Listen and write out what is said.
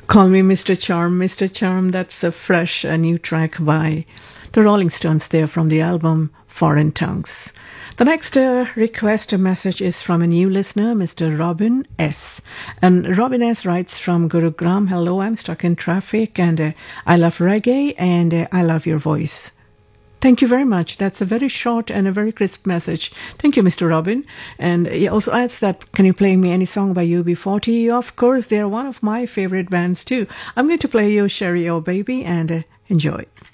Call Me Mr. Charm, Mr. Charm. That's a fresh, new track by the Rolling Stones there from the album Foreign Tongues. The next request message is from a new listener, Mr. Robin S. And Robin S. writes from Gurugram, hello, I'm stuck in traffic and I love reggae and I love your voice. Thank you very much. That's a very short and a very crisp message. Thank you, Mr. Robin. And he also adds that, can you play me any song by UB40? Of course, they're one of my favorite bands too. I'm going to play you Sherry Oh Baby and enjoy.